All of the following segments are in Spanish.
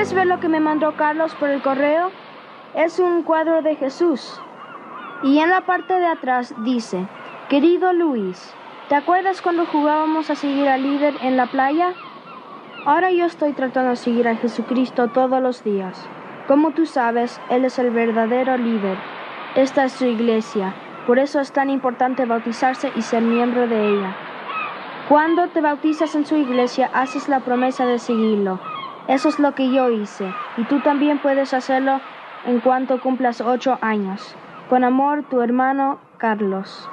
¿Quieres ver lo que me mandó Carlos por el correo? Es un cuadro de Jesús. Y en la parte de atrás dice: Querido Luis, ¿te acuerdas cuando jugábamos a seguir al líder en la playa? Ahora yo estoy tratando de seguir a Jesucristo todos los días. Como tú sabes, Él es el verdadero líder. Esta es su iglesia. Por eso es tan importante bautizarse y ser miembro de ella. Cuando te bautizas en su iglesia, haces la promesa de seguirlo. Eso es lo que yo hice, y tú también puedes hacerlo en cuanto cumplas 8 años. Con amor, tu hermano, Carlos.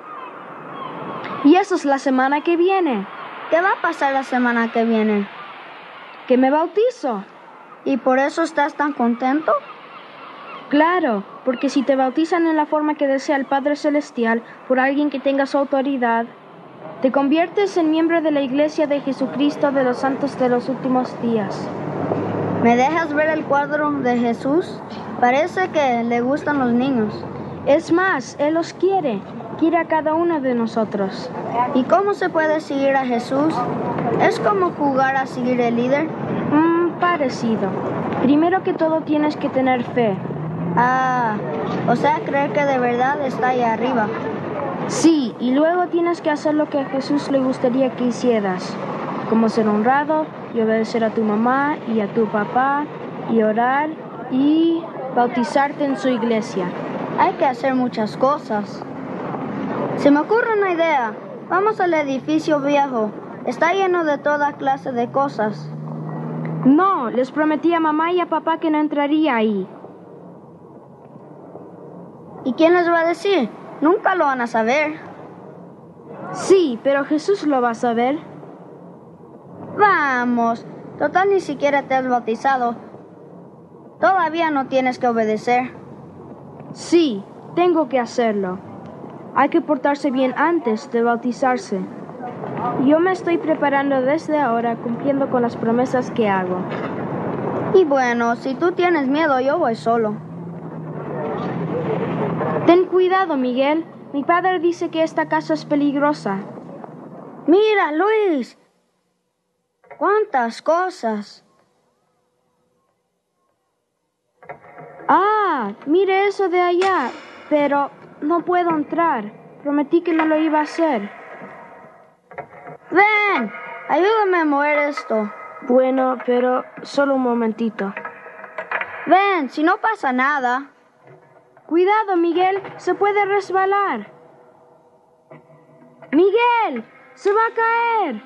Y eso es la semana que viene. ¿Qué va a pasar la semana que viene? Que me bautizo. ¿Y por eso estás tan contento? Claro, porque si te bautizan en la forma que desea el Padre Celestial, por alguien que tenga su autoridad, te conviertes en miembro de la Iglesia de Jesucristo de los Santos de los Últimos Días. ¿Me dejas ver el cuadro de Jesús? Parece que le gustan los niños. Es más, Él los quiere. Quiere a cada uno de nosotros. ¿Y cómo se puede seguir a Jesús? ¿Es como jugar a seguir el líder? Parecido. Primero que todo tienes que tener fe. O sea, creer que de verdad está ahí arriba. Sí, y luego tienes que hacer lo que a Jesús le gustaría que hicieras, como ser honrado y obedecer a tu mamá y a tu papá y orar y bautizarte en su iglesia. Hay que hacer muchas cosas. Se me ocurre una idea. Vamos al edificio viejo. Está lleno de toda clase de cosas. No, les prometí a mamá y a papá que no entraría ahí. ¿Y quién les va a decir? Nunca lo van a saber. Sí, pero Jesús lo va a saber. Vamos, total ni siquiera te has bautizado. Todavía no tienes que obedecer. Sí, tengo que hacerlo. Hay que portarse bien antes de bautizarse. Yo me estoy preparando desde ahora, cumpliendo con las promesas que hago. Y bueno, si tú tienes miedo, yo voy solo. Ten cuidado, Miguel. Mi padre dice que esta casa es peligrosa. Mira, Luis. ¿Cuántas cosas? Mire eso de allá. Pero no puedo entrar. Prometí que no lo iba a hacer. Ven, ayúdame a mover esto. Bueno, pero solo un momentito. Ven, si no pasa nada. Cuidado, Miguel, se puede resbalar. ¡Miguel! ¡Se va a caer!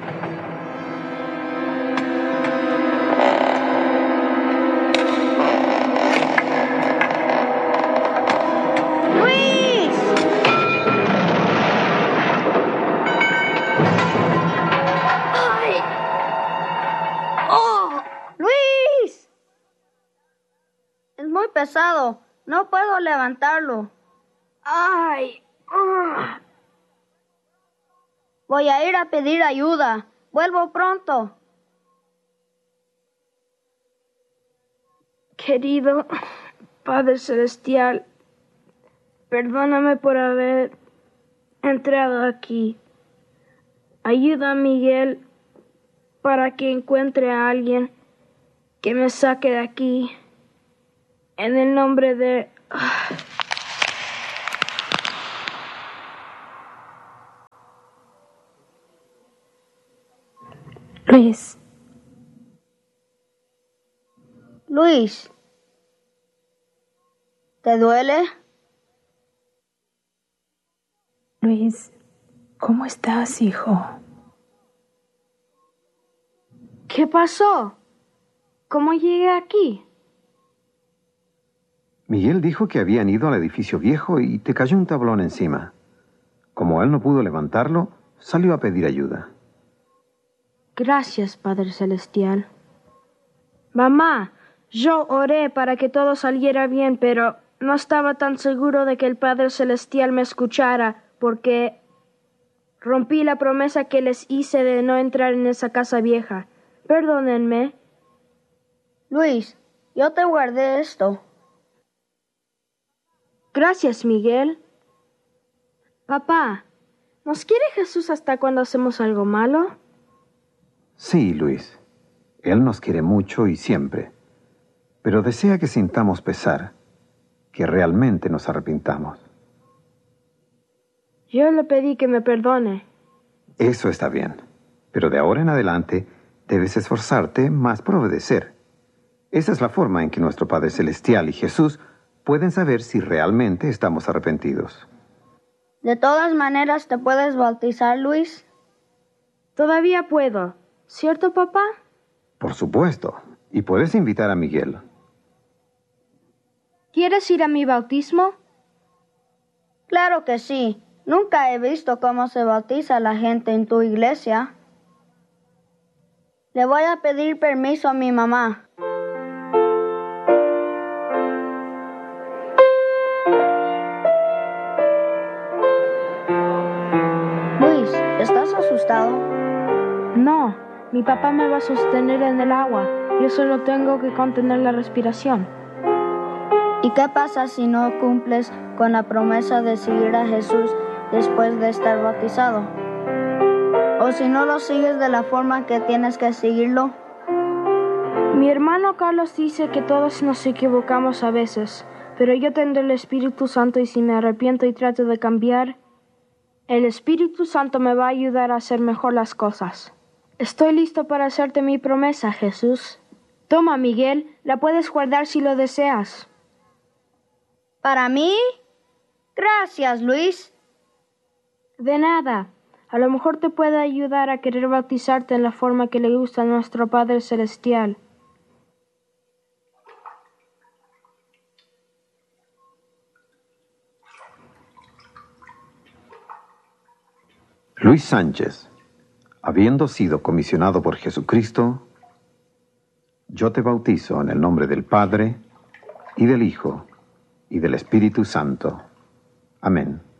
¡Luis! ¡Ay! ¡Oh! ¡Luis! Es muy pesado. No puedo levantarlo. ¡Ay! Voy a ir a pedir ayuda. Vuelvo pronto. Querido Padre Celestial, perdóname por haber entrado aquí. Ayuda a Miguel para que encuentre a alguien que me saque de aquí. En el nombre de... Luis. Luis. ¿Te duele? Luis, ¿cómo estás, hijo? ¿Qué pasó? ¿Cómo llegué aquí? Miguel dijo que habían ido al edificio viejo y te cayó un tablón encima. Como él no pudo levantarlo, salió a pedir ayuda. Gracias, Padre Celestial. Mamá, yo oré para que todo saliera bien, pero no estaba tan seguro de que el Padre Celestial me escuchara porque rompí la promesa que les hice de no entrar en esa casa vieja. Perdónenme. Luis, yo te guardé esto. Gracias, Miguel. Papá, ¿nos quiere Jesús hasta cuando hacemos algo malo? Sí, Luis. Él nos quiere mucho y siempre, pero desea que sintamos pesar, que realmente nos arrepintamos. Yo le pedí que me perdone. Eso está bien, pero de ahora en adelante debes esforzarte más por obedecer. Esa es la forma en que nuestro Padre Celestial y Jesús pueden saber si realmente estamos arrepentidos. De todas maneras, ¿te puedes bautizar, Luis? Todavía puedo, ¿cierto, papá? Por supuesto, y puedes invitar a Miguel. ¿Quieres ir a mi bautismo? Claro que sí. Nunca he visto cómo se bautiza la gente en tu iglesia. Le voy a pedir permiso a mi mamá. Luis, ¿estás asustado? No, mi papá me va a sostener en el agua. Yo solo tengo que contener la respiración. ¿Y qué pasa si no cumples con la promesa de seguir a Jesús después de estar bautizado? ¿O si no lo sigues de la forma que tienes que seguirlo? Mi hermano Carlos dice que todos nos equivocamos a veces, pero yo tendré el Espíritu Santo y si me arrepiento y trato de cambiar, el Espíritu Santo me va a ayudar a hacer mejor las cosas. Estoy listo para hacerte mi promesa, Jesús. Toma, Miguel, la puedes guardar si lo deseas. ¿Para mí? Gracias, Luis. De nada. A lo mejor te puede ayudar a querer bautizarte en la forma que le gusta a nuestro Padre Celestial. Luis Sánchez, habiendo sido comisionado por Jesucristo, yo te bautizo en el nombre del Padre, y del Hijo, y del Espíritu Santo. Amén.